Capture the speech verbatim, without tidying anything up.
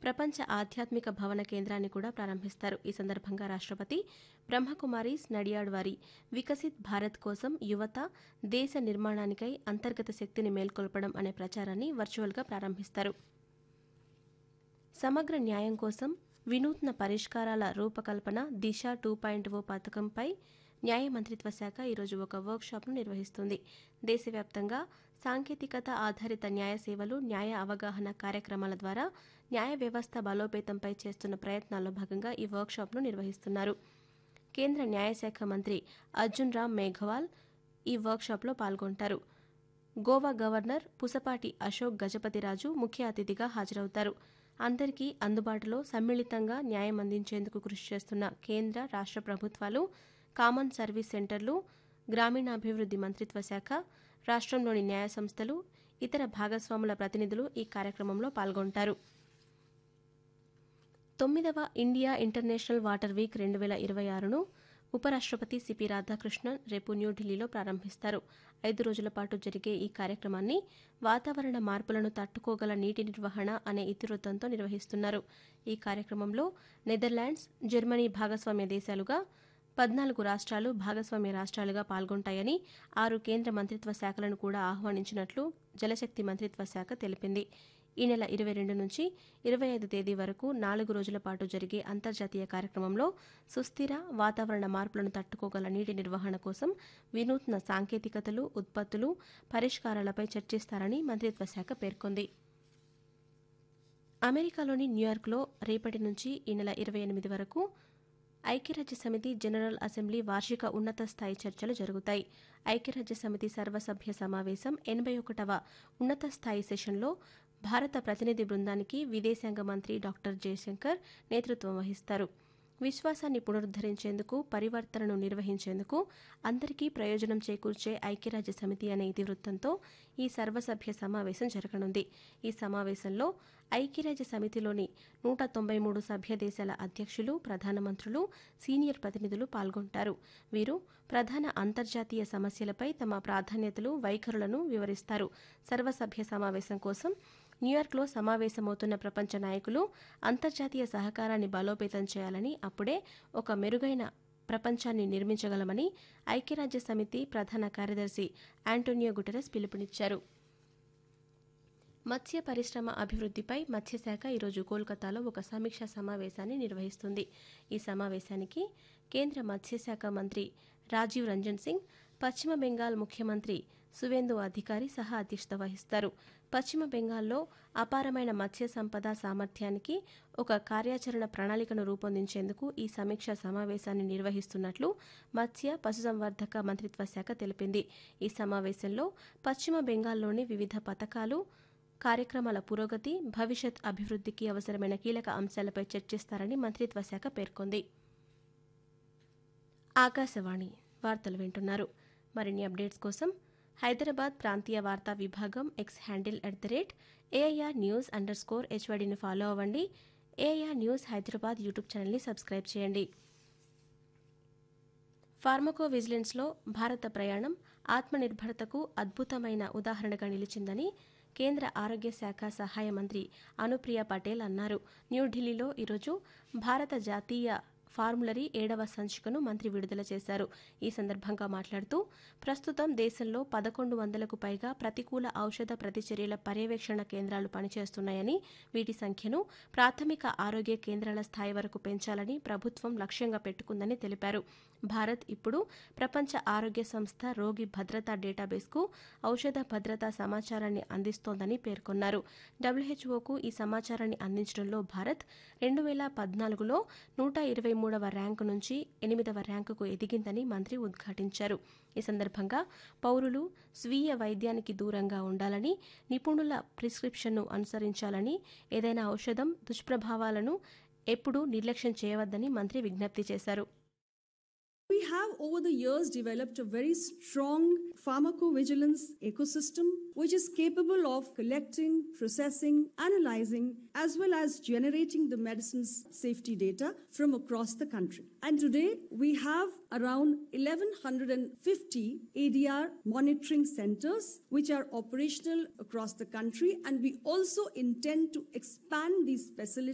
ప్రపంచ ఆధ్యాత్మిక భవన కేంద్రాన్ని కూడా ప్రారంభిస్తారు. ఈ సందర్భంగా రాష్ట్రపతి బ్రహ్మకుమారీస్ నడియాడ్ వారి వికసిత్ భారత్ కోసం యువత దేశ నిర్మాణానికై అంతర్గత శక్తిని మేల్కొల్పడం అనే ప్రచారాన్ని వర్చువల్గా ప్రారంభిస్తారు. సమగ్ర న్యాయం కోసం వినూత్న పరిష్కారాల రూపకల్పన దిశ టూ పాయింట్ ఓ పథకంపై న్యాయ మంత్రిత్వ శాఖ ఈరోజు ఒక వర్క్షాప్ను నిర్వహిస్తుంది. దేశవ్యాప్తంగా సాంకేతికత ఆధారిత న్యాయ సేవలు, న్యాయ అవగాహన కార్యక్రమాల ద్వారా న్యాయ వ్యవస్థ బలోపేతంపై చేస్తున్న ప్రయత్నాల్లో భాగంగా ఈ వర్క్షాప్ను నిర్వహిస్తున్నారు. కేంద్ర న్యాయశాఖ మంత్రి అర్జున్ రామ్ మేఘవాల్ ఈ వర్క్షాప్లో పాల్గొంటారు. గోవా గవర్నర్ పుసపాటి అశోక్ గజపతిరాజు ముఖ్య అతిథిగా హాజరవుతారు. అందరికీ అందుబాటులో సమ్మిళితంగా న్యాయం అందించేందుకు కృషి చేస్తున్న కేంద్ర, రాష్ట్ర ప్రభుత్వాలు, కామన్ సర్వీస్ సెంటర్లు, గ్రామీణాభివృద్ధి మంత్రిత్వ శాఖ, రాష్ట్రంలోని న్యాయ సంస్థలు, ఇతర భాగస్వాముల ప్రతినిధులు ఈ కార్యక్రమంలో పాల్గొంటారు. తొమ్మిదవ ఇండియా ఇంటర్నేషనల్ వాటర్ వీక్ రెండు వేల ఇరవై ఆరును ఉపరాష్ట్రపతి సిపి రాధాకృష్ణన్ రేపు న్యూఢిల్లీలో ప్రారంభిస్తారు. ఐదు రోజుల పాటు జరిగే ఈ కార్యక్రమాన్ని వాతావరణ మార్పులను తట్టుకోగల నీటి నిర్వహణ అనే ఇతివృత్తంతో నిర్వహిస్తున్నారు. ఈ కార్యక్రమంలో నెదర్లాండ్స్, జర్మనీ భాగస్వామ్య దేశాలుగా పద్నాలుగు రాష్ట్రాలు భాగస్వామ్య రాష్ట్రాలుగా పాల్గొంటాయని, ఆరు కేంద్ర మంత్రిత్వ శాఖలను కూడా ఆహ్వానించినట్లు జలశక్తి మంత్రిత్వ శాఖ తెలిపింది. ఈ నెల ఇరవై రెండు నుంచి ఇరవై ఐదు తేదీ వరకు నాలుగు రోజుల పాటు జరిగే అంతర్జాతీయ కార్యక్రమంలో సుస్థిర వాతావరణ మార్పులను తట్టుకోగల నీటి నిర్వహణ కోసం వినూత్న సాంకేతికతలు, ఉత్పత్తులు, పరిష్కారాలపై చర్చిస్తారని మంత్రిత్వ శాఖ పేర్కొంది. అమెరికాలోని న్యూయార్క్లో రేపటి నుంచి ఈ నెల ఇరవై ఎనిమిది వరకు ఐక్యరాజ్య సమితి జనరల్ అసెంబ్లీ వార్షిక ఉన్నత స్థాయి చర్చలు జరుగుతాయి. ఐక్యరాజ్య సమితి సర్వసభ్య సమావేశం ఎనభై ఒకటవ ఉన్నత స్థాయి సెషన్లో భారత ప్రతినిధి బృందానికి విదేశాంగ మంత్రి డాక్టర్ జయశంకర్ నేతృత్వం వహిస్తారు. విశ్వాసాన్ని పునరుద్దరించేందుకు, పరివర్తనను నిర్వహించేందుకు, అందరికీ ప్రయోజనం చేకూర్చే ఐక్యరాజ్య సమితి అనే ఇతివృత్తంతో ఈ సర్వసభ్య సమావేశం జరగనుంది. ఈ సమావేశంలో ఐక్యరాజ్య సమితిలోని నూట తొంభై మూడు సభ్య దేశాల అధ్యక్షులు, ప్రధానమంత్రులు, సీనియర్ ప్రతినిధులు పాల్గొంటారు. వీరు ప్రధాన అంతర్జాతీయ సమస్యలపై తమ ప్రాధాన్యతలు, వైఖరులను వివరిస్తారు. సర్వసభ్య సమావేశం కోసం న్యూయార్క్లో సమావేశమవుతున్న ప్రపంచ నాయకులు అంతర్జాతీయ సహకారాన్ని బలోపేతం చేయాలని, అప్పుడే ఒక మెరుగైన ప్రపంచాన్ని నిర్మించగలమని ఐక్యరాజ్య సమితి ప్రధాన కార్యదర్శి ఆంటోనియో గుటెరస్ పిలుపునిచ్చారు. మత్స్య పరిశ్రమ అభివృద్ధిపై మత్స్యశాఖ ఈరోజు కోల్కతాలో ఒక సమీక్షా సమావేశాన్ని నిర్వహిస్తుంది. ఈ సమావేశానికి కేంద్ర మత్స్యశాఖ మంత్రి రాజీవ్ రంజన్ సింగ్, పశ్చిమ బెంగాల్ ముఖ్యమంత్రి సువేందు అధికారి సహా అధ్యక్షత వహిస్తారు. పశ్చిమ బెంగాల్లో అపారమైన మత్స్య సంపద సామర్థ్యానికి ఒక కార్యాచరణ ప్రణాళికను రూపొందించేందుకు ఈ సమీక్షా సమావేశాన్ని నిర్వహిస్తున్నట్లు మత్స్య, పశుసంవర్ధక మంత్రిత్వ శాఖ తెలిపింది. ఈ సమావేశంలో పశ్చిమ బెంగాల్లోని వివిధ పథకాలు, కార్యక్రమాల పురోగతి, భవిష్యత్ అభివృద్ధికి అవసరమైన కీలక అంశాలపై చర్చిస్తారని మంత్రిత్వ శాఖ పేర్కొంది. ఆకాశవాణి వార్తలు వింటున్నారు. మరిన్ని అప్డేట్స్ కోసం హైదరాబాద్ ప్రాంతీయ వార్తా విభాగం X handle at the rate AIR news under score హెచ్వైడీని follow అవ్వండి. ఏఐఆర్ న్యూస్ హైదరాబాద్ యూట్యూబ్ ఛానల్ని సబ్స్క్రైబ్ చేయండి. ఫార్మకో విజిలెన్స్లో భారత ప్రయాణం ఆత్మనిర్భరతకు అద్భుతమైన ఉదాహరణగా నిలిచిందని కేంద్ర ఆరోగ్య శాఖ సహాయ మంత్రి అనుప్రియ పటేల్ అన్నారు. న్యూఢిల్లీలో ఈరోజు భారత జాతీయ ఫార్ములరీ ఏడవ సంచికను మంత్రి విడుదల చేశారు. ఈ సందర్భంగా మాట్లాడుతూ, ప్రస్తుతం దేశంలో పదకొండు వందలకు పైగా ప్రతికూల ఔషధ ప్రతిచర్యల పర్యవేక్షణ కేంద్రాలు పనిచేస్తున్నాయని, వీటి సంఖ్యను ప్రాథమిక ఆరోగ్య కేంద్రాల స్థాయి వరకు పెంచాలని ప్రభుత్వం లక్ష్యంగా పెట్టుకుందని తెలిపారు. భారత్ ఇప్పుడు ప్రపంచ ఆరోగ్య సంస్థ రోగి భద్రతా డేటాబేస్కు ఔషధ భద్రతా సమాచారాన్ని అందిస్తోందని పేర్కొన్నారు. డబ్ల్యూహెచ్ఓకు ఈ సమాచారాన్ని అందించడంలో భారత్ రెండు వేల పద్నాలుగులో నూట ఇరవై మూడవ ర్యాంకు నుంచి ఎనిమిదవ ర్యాంకుకు ఎదిగిందని మంత్రి ఉద్ఘాటించారు. ఈ సందర్భంగా పౌరులు స్వీయ వైద్యానికి దూరంగా ఉండాలని, నిపుణుల ప్రిస్క్రిప్షన్ను అనుసరించాలని, ఏదైనా ఔషధం దుష్ప్రభావాలను ఎప్పుడూ నిర్లక్ష్యం చేయవద్దని మంత్రి విజ్ఞప్తి చేశారు. We have over the years developed a very strong pharmacovigilance ecosystem which is capable of collecting, processing, analyzing as well as generating the medicine's safety data from across the country. And today we have around eleven fifty A D R monitoring centers which are operational across the country, and we also intend to expand these facilities